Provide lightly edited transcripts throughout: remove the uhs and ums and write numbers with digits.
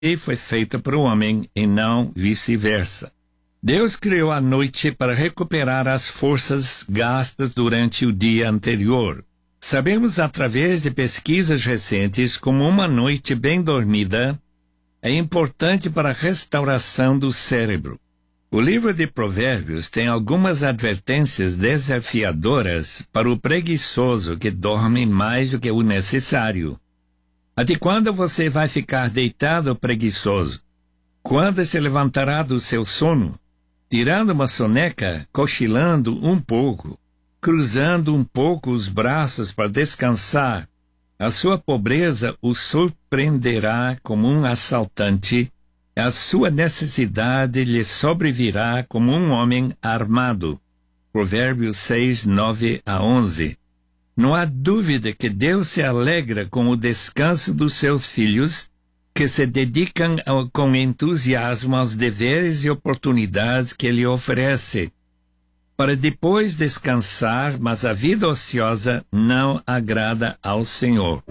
e foi feita para o homem e não vice-versa. Deus criou a noite para recuperar as forças gastas durante o dia anterior. Sabemos através de pesquisas recentes como uma noite bem dormida é importante para a restauração do cérebro. O livro de Provérbios tem algumas advertências desafiadoras para o preguiçoso que dorme mais do que o necessário. Até quando você vai ficar deitado preguiçoso? Quando se levantará do seu sono? Tirando uma soneca, cochilando um pouco, cruzando um pouco os braços para descansar, a sua pobreza o surpreenderá como um assaltante, a sua necessidade lhe sobrevirá como um homem armado. Provérbios 6, 9 a 11. Não há dúvida que Deus se alegra com o descanso dos seus filhos, que se dedicam com entusiasmo aos deveres e oportunidades que Ele oferece, para depois descansar, mas a vida ociosa não agrada ao Senhor.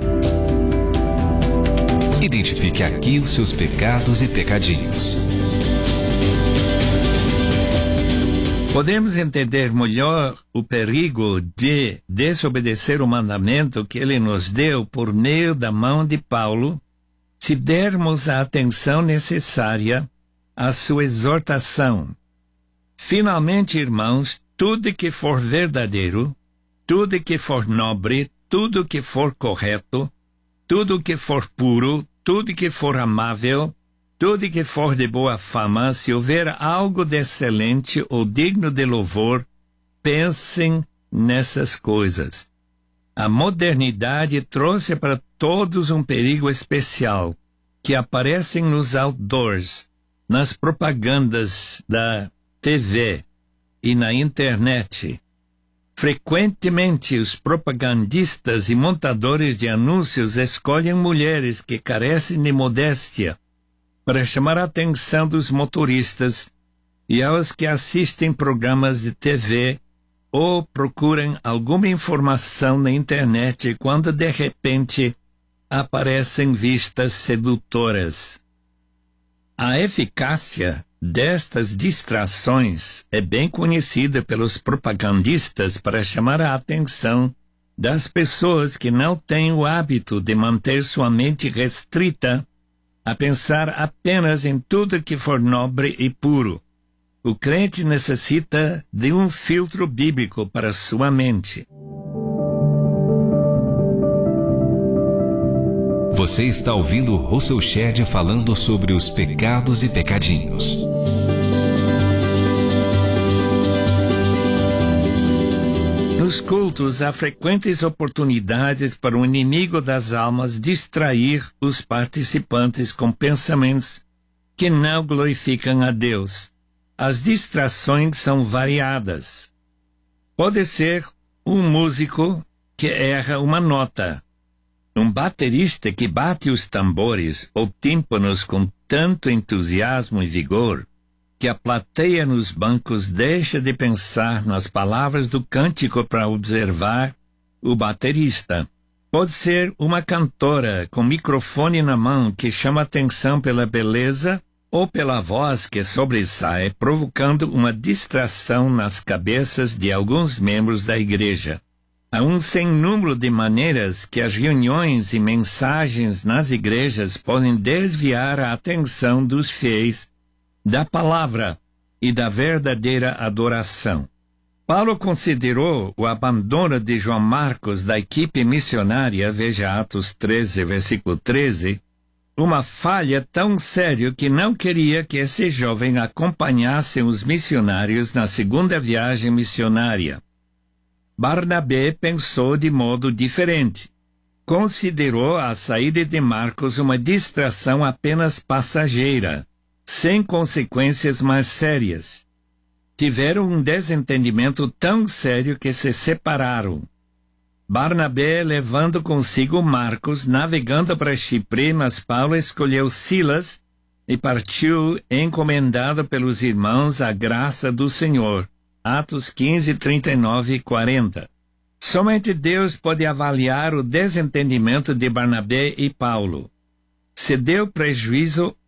Identifique aqui os seus pecados e pecadinhos. Podemos entender melhor o perigo de desobedecer o mandamento que Ele nos deu por meio da mão de Paulo, se dermos a atenção necessária à sua exortação. Finalmente, irmãos, tudo que for verdadeiro, tudo que for nobre, tudo que for correto, tudo que for puro, tudo que for amável, tudo que for de boa fama, se houver algo de excelente ou digno de louvor, pensem nessas coisas. A modernidade trouxe para todos um perigo especial, que aparecem nos outdoors, nas propagandas da TV e na internet. Frequentemente, os propagandistas e montadores de anúncios escolhem mulheres que carecem de modéstia para chamar a atenção dos motoristas e aos que assistem programas de TV ou procuram alguma informação na internet quando de repente aparecem vistas sedutoras. A eficácia destas distrações é bem conhecida pelos propagandistas para chamar a atenção das pessoas que não têm o hábito de manter sua mente restrita a pensar apenas em tudo que for nobre e puro. O crente necessita de um filtro bíblico para sua mente. Você está ouvindo Russell Shedd falando sobre os pecados e pecadinhos. Nos cultos há frequentes oportunidades para o inimigo das almas distrair os participantes com pensamentos que não glorificam a Deus. As distrações são variadas. Pode ser um músico que erra uma nota, um baterista que bate os tambores ou tímpanos com tanto entusiasmo e vigor que a plateia nos bancos deixa de pensar nas palavras do cântico para observar o baterista. Pode ser uma cantora com microfone na mão que chama atenção pela beleza ou pela voz que sobressai, provocando uma distração nas cabeças de alguns membros da igreja. Há um sem número de maneiras que as reuniões e mensagens nas igrejas podem desviar a atenção dos fiéis da palavra e da verdadeira adoração. Paulo considerou o abandono de João Marcos da equipe missionária, veja Atos 13, versículo 13, uma falha tão séria que não queria que esse jovem acompanhasse os missionários na segunda viagem missionária. Barnabé pensou de modo diferente. Considerou a saída de Marcos uma distração apenas passageira, sem consequências mais sérias. Tiveram um desentendimento tão sério que se separaram. Barnabé levando consigo Marcos, navegando para Chipre, mas Paulo escolheu Silas e partiu encomendado pelos irmãos à graça do Senhor. Atos 15, 39 e 40. Somente Deus pode avaliar o desentendimento de Barnabé e Paulo. se deu prejuízo